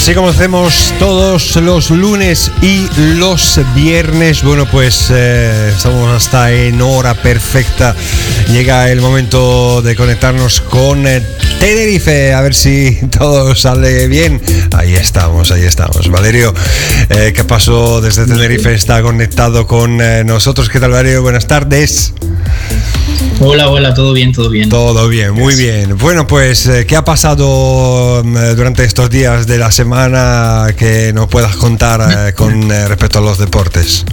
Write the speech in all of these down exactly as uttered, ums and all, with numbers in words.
Así como hacemos todos los lunes y los viernes, bueno pues eh, estamos hasta en hora perfecta. Llega el momento de conectarnos con eh, Tenerife, a ver si todo sale bien. Ahí estamos, ahí estamos. Valerio, eh, ¿qué pasó desde Tenerife? Está conectado con eh, nosotros. ¿Qué tal, Valerio? Buenas tardes. Hola, hola, todo bien, todo bien. Todo bien, muy bien. Bueno, pues, ¿qué ha pasado durante estos días de la semana que nos puedas contar con respecto a los deportes?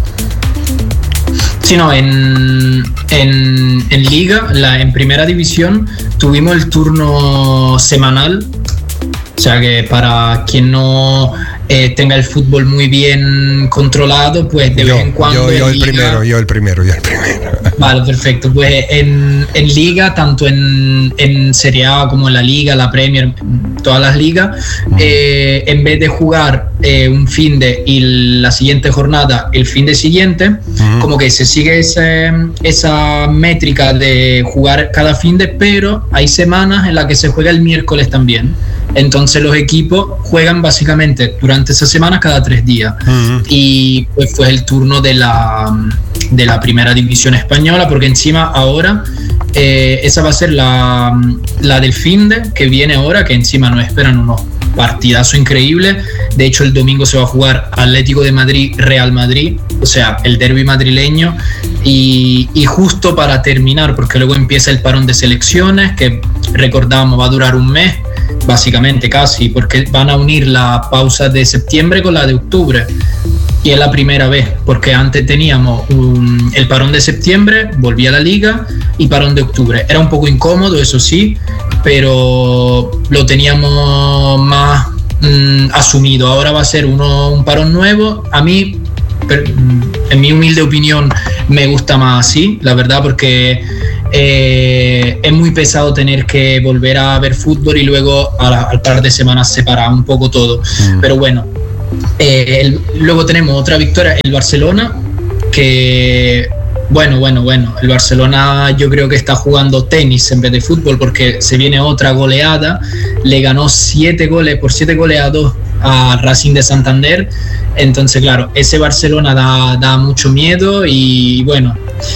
Sí, no, en, en, en Liga, la, en Primera División, tuvimos el turno semanal. O sea que para quien no eh, tenga el fútbol muy bien controlado, pues de yo, vez en cuando. Yo, yo en el Liga, primero, yo el primero, yo el primero. Vale, perfecto. Pues en, en Liga, tanto en, en Serie A como en la Liga, la Premier, todas las ligas, eh, en vez de jugar eh, un fin de y la siguiente jornada el fin de siguiente, uh-huh. como que se sigue ese, esa métrica de jugar cada fin de, pero hay semanas en las que se juega el miércoles también. Entonces los equipos juegan básicamente durante esa semana cada tres días. Uh-huh. Y pues fue el turno de la, de la Primera División Española, porque encima ahora eh, esa va a ser la, la del finde que viene ahora, que encima nos esperan unos partidazos increíbles. De hecho el domingo se va a jugar Atlético de Madrid, Real Madrid, o sea, el derbi madrileño. Y, y justo para terminar, porque luego empieza el parón de selecciones, que recordamos va a durar un mes, básicamente casi, porque van a unir la pausa de septiembre con la de octubre. Y es la primera vez, porque antes teníamos un, el parón de septiembre, volvía a la liga, y parón de octubre. Era un poco incómodo, eso sí, pero lo teníamos más mm, asumido. Ahora va a ser uno, un parón nuevo. A mí, per, en mi humilde opinión, me gusta más así, la verdad, porque eh, es muy pesado tener que volver a ver fútbol y luego a la, al par de semanas separar un poco todo. Mm. Pero bueno, eh, el, luego tenemos otra victoria, el Barcelona, que bueno, bueno, bueno, el Barcelona yo creo que está jugando tenis en vez de fútbol, porque se viene otra goleada. Le ganó siete goles por siete goles a dos a Racing de Santander. Entonces, claro, ese Barcelona da, da mucho miedo y bueno,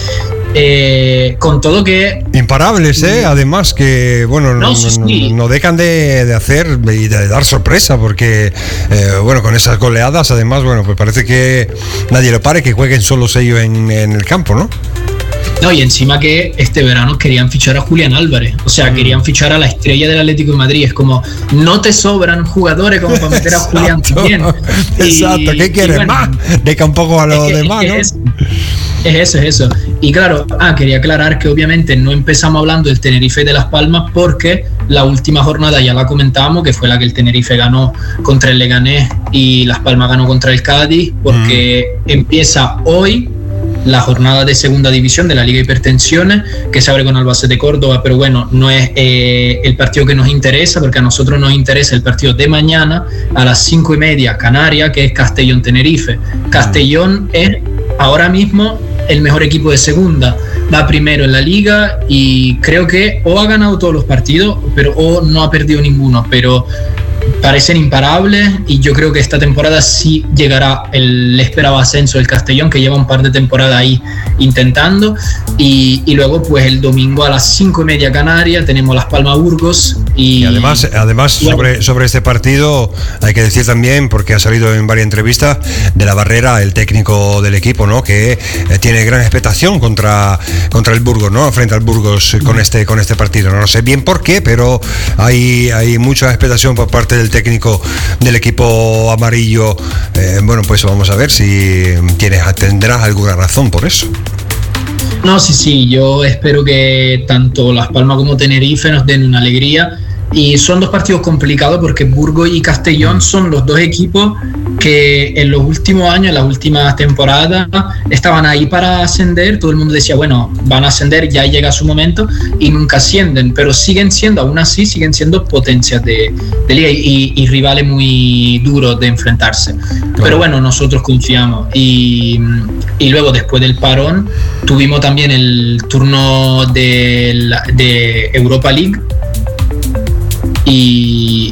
eh, con todo que... Imparables, ¿eh? Además que, bueno, no, no, sí, sí. no, no dejan de, de hacer y de dar sorpresa, porque, eh, bueno, con esas goleadas, además, bueno, pues parece que nadie lo pare, que jueguen solos ellos en, en el campo, ¿no? No, y encima que este verano querían fichar a Julián Álvarez, o sea, mm. querían fichar a la estrella del Atlético de Madrid. Es como, no te sobran jugadores como para meter a Julián también. Exacto, ¿qué quieres bueno, más? Deca un poco a los es, demás, ¿no? Es, es eso, es eso. Y claro, ah, quería aclarar que obviamente no empezamos hablando del Tenerife de Las Palmas, porque la última jornada ya la comentamos, que fue la que el Tenerife ganó contra el Leganés y Las Palmas ganó contra el Cádiz, porque mm. empieza hoy la jornada de segunda división de la Liga Hipertensiones, que se abre con Albacete Córdoba, pero bueno, no es eh, el partido que nos interesa, porque a nosotros nos interesa el partido de mañana a las cinco y media Canarias, que es Castellón Tenerife. Castellón es ahora mismo el mejor equipo de segunda, va primero en la liga y creo que o ha ganado todos los partidos, pero o no ha perdido ninguno, pero parecen imparables, y yo creo que esta temporada sí llegará el esperado ascenso del Castellón, que lleva un par de temporadas ahí intentando. Y, y luego pues el domingo a las cinco y media Canarias tenemos Las Palmas Burgos. Y, y además, además bueno, sobre, sobre este partido hay que decir también, porque ha salido en varias entrevistas, de la Barrera, el técnico del equipo, ¿no? Que eh, tiene gran expectación contra, contra el Burgos, ¿no? Frente al Burgos con este, con este partido. No sé bien por qué, pero hay, hay mucha expectación por parte del técnico del equipo amarillo. Eh, bueno, pues vamos a ver si tienes, tendrás alguna razón por eso. No, sí, sí, yo espero que tanto Las Palmas como Tenerife nos den una alegría. Y son dos partidos complicados, porque Burgos y Castellón son los dos equipos que en los últimos años, en las últimas temporadas, estaban ahí para ascender. Todo el mundo decía, bueno, van a ascender, ya llega su momento, y nunca ascienden, pero siguen siendo, aún así, siguen siendo potencias de, de liga y, y rivales muy duros de enfrentarse. Claro. Pero bueno, nosotros confiamos. Y, y luego, después del parón, tuvimos también el turno de, de Europa League. Y,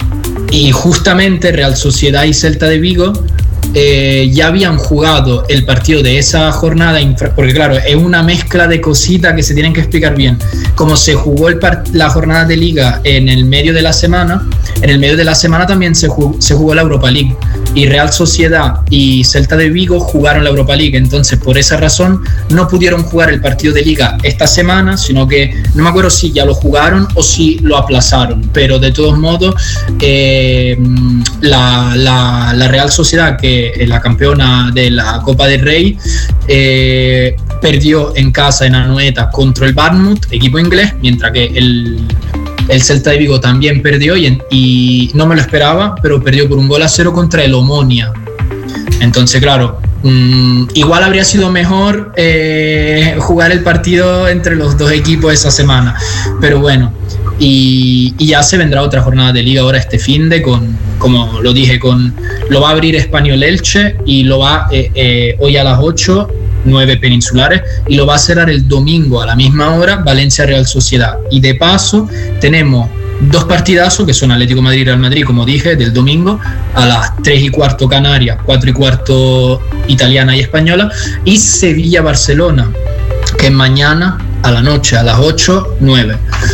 y justamente Real Sociedad y Celta de Vigo Eh, ya habían jugado el partido de esa jornada, porque claro, es una mezcla de cositas que se tienen que explicar bien. Como se jugó el la jornada de liga en el medio de la semana, en el medio de la semana también se jugó, se jugó la Europa League, y Real Sociedad y Celta de Vigo jugaron la Europa League. Entonces por esa razón no pudieron jugar el partido de liga esta semana, sino que no me acuerdo si ya lo jugaron o si lo aplazaron, pero de todos modos eh, la, la, la Real Sociedad, que la campeona de la Copa del Rey, eh, perdió en casa en Anoeta contra el Bournemouth, equipo inglés, mientras que el, el Celta de Vigo también perdió y, y no me lo esperaba, pero perdió por un gol a cero contra el Omonia. Entonces, claro, mmm, igual habría sido mejor eh, jugar el partido entre los dos equipos esa semana, pero bueno. Y, y ya se vendrá otra jornada de liga ahora este finde, con, como lo dije, con lo va a abrir Español Elche y lo va eh, eh, hoy a las ocho, nueve peninsulares, y lo va a cerrar el domingo a la misma hora Valencia Real Sociedad. Y de paso tenemos dos partidazos que son Atlético Madrid y Real Madrid, como dije, del domingo a las tres y cuarto Canarias, cuatro y cuarto italiana y española, y Sevilla Barcelona, que es mañana a la noche a las ocho, nueve.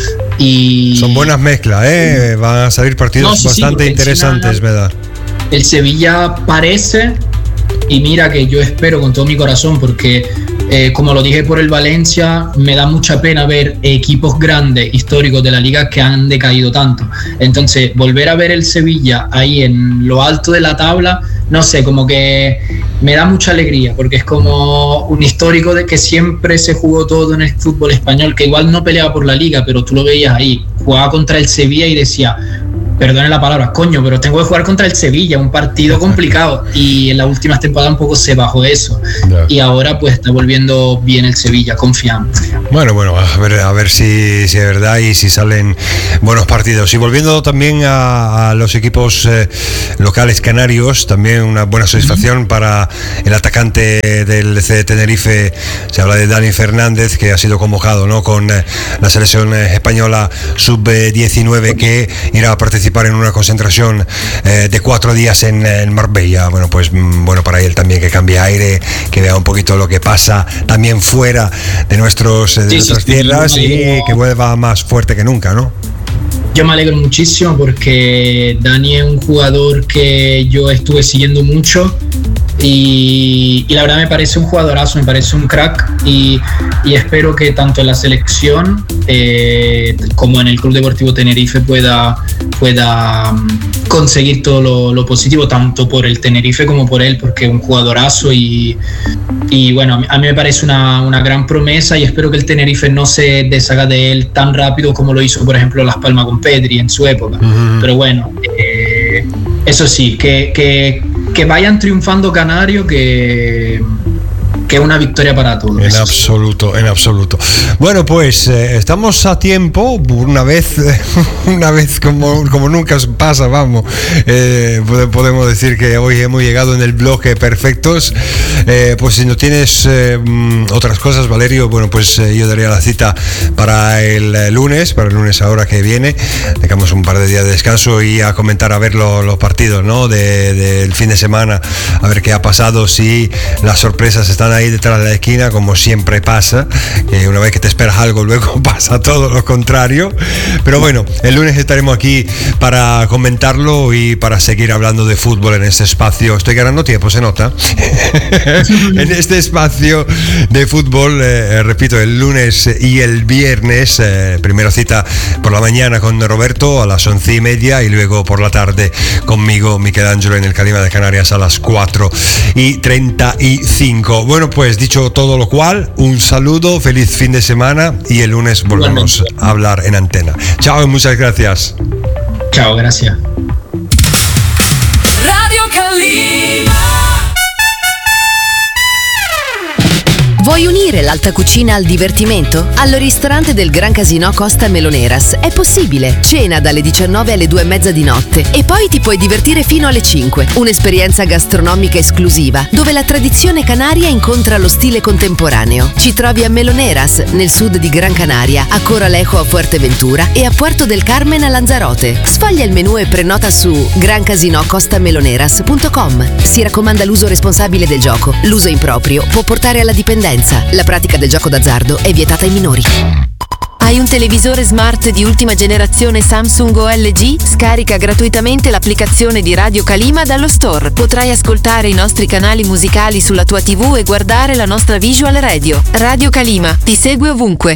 Y son buenas mezclas, ¿eh? Van a salir partidos no, sí, bastante sí, interesantes, ¿verdad? El Sevilla parece, y mira que yo espero con todo mi corazón, porque eh, como lo dije por el Valencia, me da mucha pena ver equipos grandes, históricos de la liga, que han decaído tanto. Entonces, volver a ver el Sevilla ahí en lo alto de la tabla, no sé, como que me da mucha alegría, porque es como un histórico de que siempre se jugó todo en el fútbol español, que igual no peleaba por la liga, pero tú lo veías ahí, jugaba contra el Sevilla y decía, perdone la palabra, coño, pero tengo que jugar contra el Sevilla, un partido complicado, y en las últimas temporadas un poco se bajó eso, yeah. Y ahora pues está volviendo bien el Sevilla, confiante. Bueno, bueno, a ver, a ver si, si es verdad y si salen buenos partidos. Y volviendo también a, a los equipos eh, locales canarios, también una buena satisfacción uh-huh. para el atacante del C D Tenerife. Se habla de Dani Fernández, que ha sido convocado, ¿no?, con eh, la selección española sub diecinueve, que irá a participar en una concentración eh, de cuatro días en, en Marbella. Bueno, pues bueno para él también, que cambie aire, que vea un poquito lo que pasa también fuera de nuestros de sí, nuestras sí, tierras sí, y que vuelva más fuerte que nunca, ¿no? Yo me alegro muchísimo porque Dani es un jugador que yo estuve siguiendo mucho y, y la verdad me parece un jugadorazo, me parece un crack y, y espero que tanto en la selección eh, como en el Club Deportivo Tenerife pueda, pueda conseguir todo lo, lo positivo, tanto por el Tenerife como por él, porque es un jugadorazo y, y bueno, a mí, a mí me parece una, una gran promesa y espero que el Tenerife no se deshaga de él tan rápido como lo hizo, por ejemplo, Las Palmas con Pedri en su época. Uh-huh. Pero bueno, eh, eso sí, que, que, que vayan triunfando Canario, que que es una victoria para todos. En absoluto, en absoluto. Bueno, pues eh, estamos a tiempo, una vez, una vez como, como nunca pasa, vamos. Eh, podemos decir que hoy hemos llegado en el bloque perfectos. Eh, pues si no tienes eh, otras cosas, Valerio, bueno, pues eh, yo daría la cita para el lunes, para el lunes ahora que viene. Dejamos un par de días de descanso y a comentar, a ver lo, los partidos, ¿no?, de, del fin de semana, a ver qué ha pasado, si las sorpresas están ahí detrás de la esquina, como siempre pasa, que una vez que te esperas algo luego pasa todo lo contrario. Pero bueno, el lunes estaremos aquí para comentarlo y para seguir hablando de fútbol en este espacio. Estoy ganando tiempo, se nota. En este espacio de fútbol, eh, repito, el lunes y el viernes, eh, primera cita por la mañana con Roberto a las once y media y luego por la tarde conmigo, Michelangelo, en el Calima de Canarias a las cuatro y treinta y cinco. Bueno, pues dicho todo lo cual, un saludo, feliz fin de semana y el lunes volvemos a hablar en antena. Chao y muchas gracias. Chao, gracias. Radio Calima. Vuoi unire l'alta cucina al divertimento? Al ristorante del Gran Casino Costa Meloneras è possibile. Cena dalle diciannove alle due e mezza di notte e poi ti puoi divertire fino alle cinque. Un'esperienza gastronomica esclusiva dove la tradizione canaria incontra lo stile contemporaneo. Ci trovi a Meloneras, nel sud di Gran Canaria, a Coralejo a Fuerteventura e a Puerto del Carmen a Lanzarote. Sfoglia il menù e prenota su gran casino costa meloneras punto com. Si raccomanda l'uso responsabile del gioco. L'uso improprio può portare alla dipendenza. La pratica del gioco d'azzardo è vietata ai minori. Hai un televisore smart di ultima generazione Samsung o L G? Scarica gratuitamente l'applicazione di Radio Kalima dallo store. Potrai ascoltare i nostri canali musicali sulla tua tivù e guardare la nostra visual radio. Radio Kalima ti segue ovunque.